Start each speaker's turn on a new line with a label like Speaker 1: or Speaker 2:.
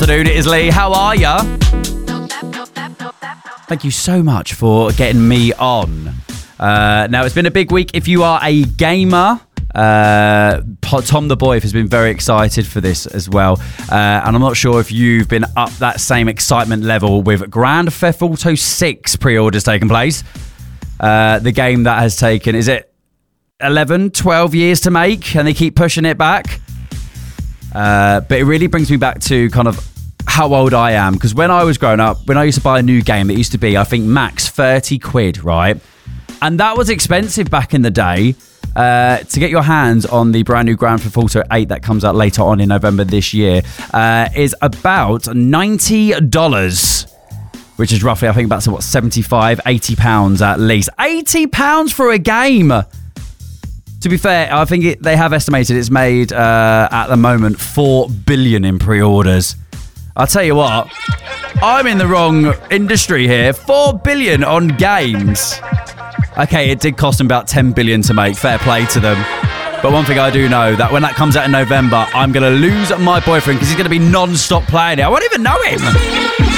Speaker 1: afternoon. It is Lee. How are ya? Thank you so much for getting me on. Now, it's been a big week if you are a gamer. Tom the Boy has been very excited for this as well. And I'm not sure if you've been up that same excitement level with Grand Theft Auto 6 pre-orders taking place. The game that has taken, is it 11, 12 years to make? And they keep pushing it back. But it really brings me back to kind of how old I am. Because when I was growing up, when I used to buy a new game, it used to be, I think, max 30 quid, right? And that was expensive back in the day. To get your hands on the brand new Grand Theft Auto 8 that comes out later on in November this year is about $90, which is roughly, I think, about what, 75, 80 pounds at least. 80 pounds for a game. To be fair, I think they have estimated it's made at the moment 4 billion in pre-orders. I'll tell you what, I'm in the wrong industry here. 4 billion on games. Okay, it did cost them about 10 billion to make. Fair play to them. But one thing I do know, that when that comes out in November, I'm going to lose my boyfriend because he's going to be non-stop playing it. I won't even know him.